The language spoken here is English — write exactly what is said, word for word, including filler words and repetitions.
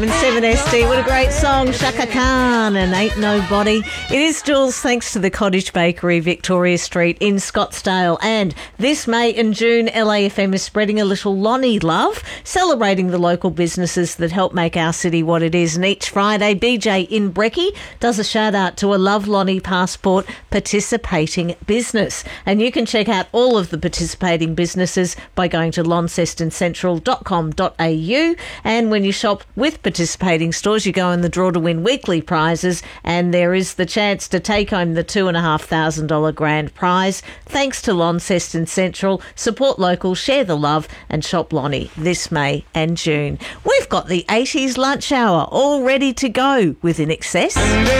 seven S D, what a great song, Shaka Khan and Ain't Nobody. It is Jules, thanks to the Cottage Bakery, Victoria Street in Scottsdale. And this May and June, L A F M is spreading a little Lonnie love, celebrating the local businesses that help make our city what it is. And each Friday, B J in Brecky does a shout out to a Love Lonnie Passport participating business. And you can check out all of the participating businesses by going to launceston central dot com dot a u. And when you shop with participating stores, you go in the draw to win weekly prizes, and there is the chance to take home the two and a half thousand dollar grand prize. Thanks to Launceston Central. Support local, share the love, and shop Lonnie this May and June. We've got the eighties lunch hour all ready to go with In Excess.